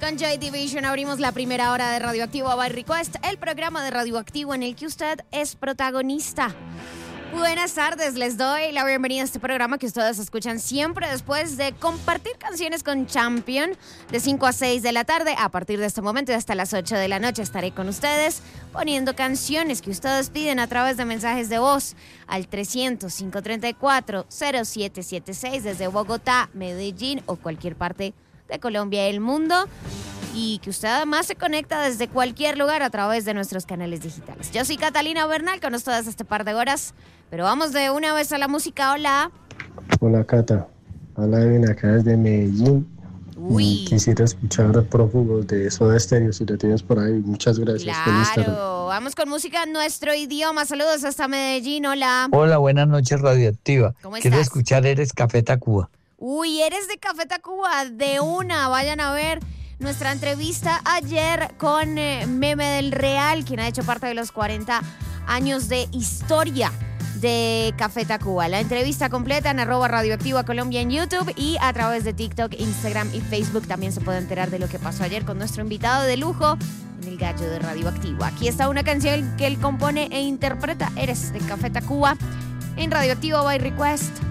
Con Joy Division abrimos la primera hora de Radioactivo by Request, el programa de Radioactivo en el que usted es protagonista. Buenas tardes, les doy la bienvenida a este programa que ustedes escuchan siempre después de compartir canciones con Champion de 5 a 6 de la tarde. A partir de este momento y hasta las 8 de la noche estaré con ustedes poniendo canciones que ustedes piden a través de mensajes de voz al 300-534-0776 desde Bogotá, Medellín o cualquier parte de Colombia y el mundo. Y que usted además se conecta desde cualquier lugar a través de nuestros canales digitales. Yo soy Catalina Bernal con ustedes este par de horas, pero vamos de una vez a la música. Hola. Hola Cata, hola Edwin, acá desde Medellín. Quisiera escuchar Prófugos de Soda Stereo, si lo tienes por ahí. Muchas gracias. Claro, vamos con música en nuestro idioma. Saludos hasta Medellín, hola. Hola, buenas noches Radioactiva. ¿Cómo estás? Quiero escuchar Eres Café Tacuba. Uy, eres de Café Tacuba, de una. Vayan a ver nuestra entrevista ayer con Meme del Real, quien ha hecho parte de los 40 años de historia de Café Tacuba. La entrevista completa en @Radioactiva Colombia en YouTube y a través de TikTok, Instagram y Facebook también se puede enterar de lo que pasó ayer con nuestro invitado de lujo en el Gallo de Radioactivo. Aquí está una canción que él compone e interpreta, Eres de Café Tacuba en Radioactivo by Request.